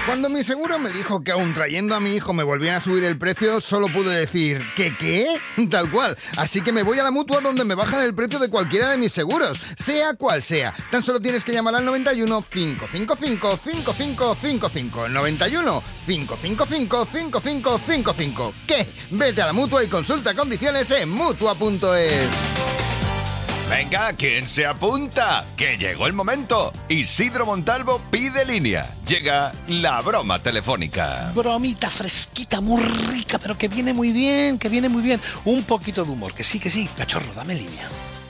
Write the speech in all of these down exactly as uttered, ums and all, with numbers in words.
Cuando mi seguro me dijo que aún trayendo a mi hijo me volvían a subir el precio, solo pude decir, ¿qué qué? Tal cual. Así que me voy a la Mutua, donde me bajan el precio de cualquiera de mis seguros, sea cual sea. Tan solo tienes que llamar al noventa y uno, cinco cinco cinco, cinco cinco cinco cinco. noventa y uno, cinco cinco cinco, cinco cinco cinco cinco. ¿Qué? Vete a la Mutua y consulta condiciones en mutua punto es. Venga, ¿quién se apunta? Que llegó el momento. Isidro Montalvo pide línea. Llega la broma telefónica. Bromita fresquita, muy rica, pero que viene muy bien, que viene muy bien. Un poquito de humor, que sí, que sí. Cachorro, dame línea.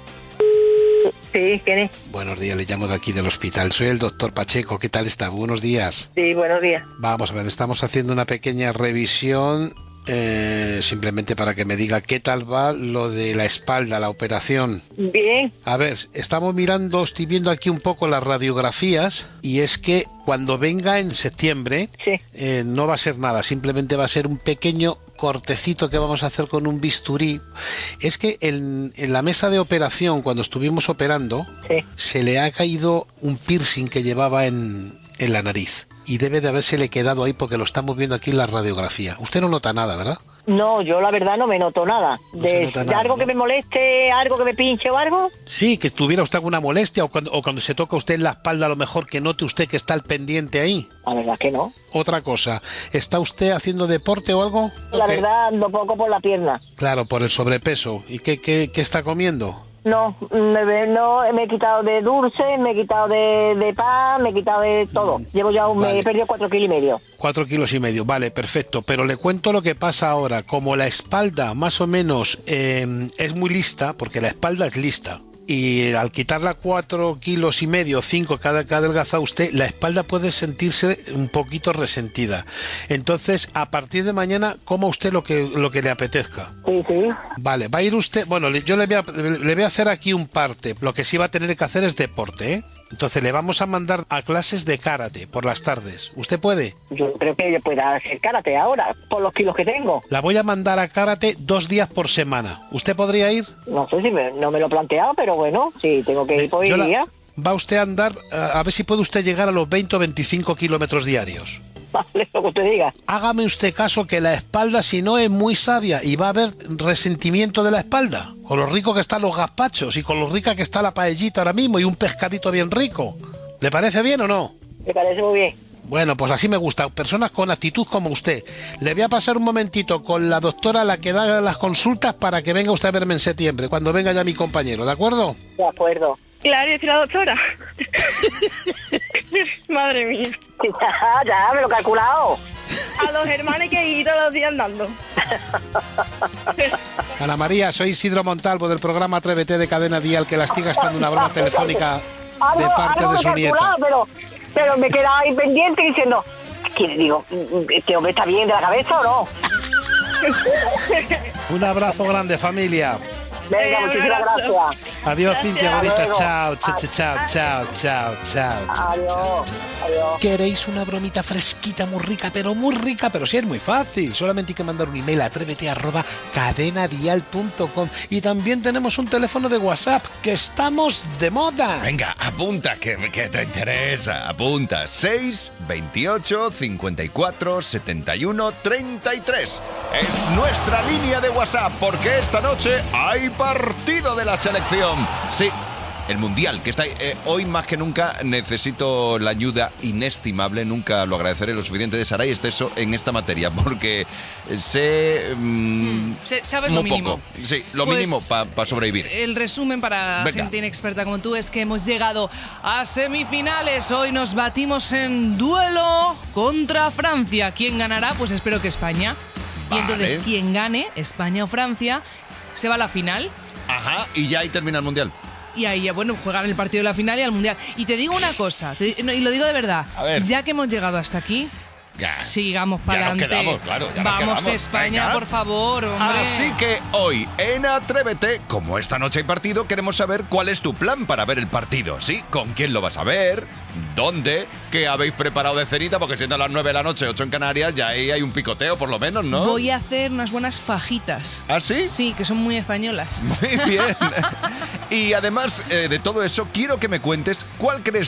Sí, ¿quién es? Buenos días, le llamo de aquí del hospital. Soy el doctor Pacheco. ¿Qué tal está? Buenos días. Sí, buenos días. Vamos a ver, estamos haciendo una pequeña revisión, eh, simplemente para que me diga qué tal va lo de la espalda, la operación. Bien. A ver, estamos mirando, estoy viendo aquí un poco las radiografías, y es que cuando venga en septiembre, sí. eh, no va a ser nada, simplemente va a ser un pequeño cortecito que vamos a hacer con un bisturí. Es que en, en la mesa de operación, cuando estuvimos operando, sí. se le ha caído un piercing que llevaba en, en la nariz, y debe de habérsele quedado ahí porque lo estamos viendo aquí en la radiografía. Usted no nota nada, ¿verdad? No, yo la verdad no me noto nada. No de, se nota de nada, algo ¿no? que me moleste, algo que me pinche o algo. Sí, que tuviera usted alguna molestia, o cuando, o cuando se toca usted en la espalda, a lo mejor que note usted que está al pendiente ahí. La verdad que no. Otra cosa, ¿está usted haciendo deporte o algo? La ¿O qué? verdad ando poco por la pierna. Claro, por el sobrepeso. ¿Y qué, qué, qué está comiendo? No, me, ve- no, me he quitado de dulce, me he quitado de, de pan, me he quitado de todo. Llevo ya un, Vale. me he perdido cuatro kilos y medio. Cuatro kilos y medio, vale, perfecto. Pero le cuento lo que pasa ahora. Como la espalda más o menos eh, es muy lista, porque la espalda es lista, y al quitarla cuatro kilos y medio, cinco cada que ha adelgazado usted, la espalda puede sentirse un poquito resentida. Entonces, a partir de mañana, coma usted lo que, lo que le apetezca. Sí, sí. Vale, va a ir usted, bueno, le- yo le voy, a, le voy a hacer aquí un parte. Lo que sí va a tener que hacer es deporte, ¿eh? Entonces le vamos a mandar a clases de karate por las tardes. ¿Usted puede? Yo creo que yo pueda hacer karate ahora, por los kilos que tengo. La voy a mandar a karate dos días por semana. ¿Usted podría ir? No sé si me, no me lo he planteado, pero bueno, si tengo que ir, pues Yo la- iría. Va usted a andar, a a ver si puede usted llegar a los veinte o veinticinco kilómetros diarios. Vale, lo que usted diga. Hágame usted caso que la espalda, si no, es muy sabia y va a haber resentimiento de la espalda. Con lo rico que están los gazpachos y con lo rica que está la paellita ahora mismo y un pescadito bien rico. ¿Le parece bien o no? Me parece muy bien. Bueno, pues así me gusta. Personas con actitud como usted. Le voy a pasar un momentito con la doctora, la que da las consultas, para que venga usted a verme en septiembre, cuando venga ya mi compañero, ¿de acuerdo? De acuerdo. Claro, es la doctora. Madre mía. Ya, ya, me lo he calculado. A los hermanos hay que ir todos los días andando. Ana María, soy Isidro Montalvo del programa Atrévete de Cadena Dial, que la estoy gastando una broma telefónica de Algo- parte algo de me he su nieta. calculado, Pero, pero me he quedado ahí pendiente diciendo, ¿qué digo? ¿Este hombre está bien de la cabeza o no? Un abrazo grande, familia. Venga, Venga, un muchísimas abrazo. gracias. Adiós, Gracias. Cintia bonita. Hasta luego. Chao, chao, chao, chao, chao, chao, chao, chao, chao. Adiós. Adiós. ¿Queréis una bromita fresquita, muy rica, pero muy rica? Pero sí, es muy fácil. Solamente hay que mandar un email a atrévete arroba cadenadial punto com. Y también tenemos un teléfono de WhatsApp, que estamos de moda. Venga, apunta, que, que te interesa. Apunta. seis, veintiocho, cincuenta y cuatro, setenta y uno, treinta y tres. Es nuestra línea de WhatsApp, porque esta noche hay partido de la selección. Sí, el Mundial, que está ahí. Eh, hoy más que nunca necesito la ayuda inestimable, nunca lo agradeceré lo suficiente, de Saray Esteso en esta materia, porque sé... mm, Se- sabes muy lo mínimo. poco. Sí, lo Pues, mínimo para sobrevivir. El resumen para Venga. gente inexperta como tú es que hemos llegado a semifinales. Hoy nos batimos en duelo contra Francia. ¿Quién ganará? Pues espero que España. Vale. Y entonces, quien gane, España o Francia, se va a la final. Ajá, y ya ahí termina el Mundial. Y ahí, ya, bueno, juegan el partido de la final y al Mundial. Y te digo una cosa, te- no, y lo digo de verdad. A ver. Ya que hemos llegado hasta aquí, Ya. sigamos Ya para nos adelante. quedamos, claro, ya nos Vamos, quedamos. España, Venga. por favor, hombre. Así que hoy en Atrévete, como esta noche hay partido, queremos saber cuál es tu plan para ver el partido. ¿Sí? ¿Con quién lo vas a ver? ¿Dónde? ¿Qué habéis preparado de cenita? Porque siendo las nueve de la noche, ocho en Canarias, ya ahí hay un picoteo por lo menos, ¿no? Voy a hacer unas buenas fajitas. ¿Ah, sí? Sí, que son muy españolas. Muy bien. Y además eh, de todo eso, quiero que me cuentes cuál crees tú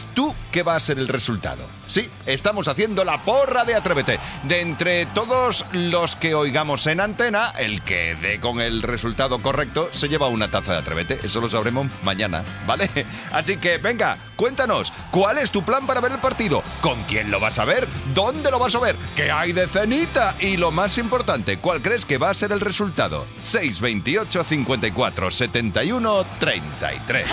que va a ser el resultado? Sí, estamos haciendo la porra de Atrévete. De entre todos los que oigamos en antena, el que dé con el resultado correcto se lleva una taza de Atrévete. Eso lo sabremos mañana, ¿vale? Así que venga, cuéntanos, ¿cuál es tu plan para ver el partido? ¿Con quién lo vas a ver? ¿Dónde lo vas a ver? ¿Qué hay de cenita? Y lo más importante, ¿cuál crees que va a ser el resultado? seis veintiocho, cincuenta y cuatro, setenta y uno, treinta y tres.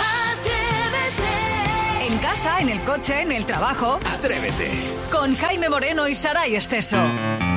En casa, en el coche, en el trabajo. Atrévete. Con Jaime Moreno y Saray Esteso.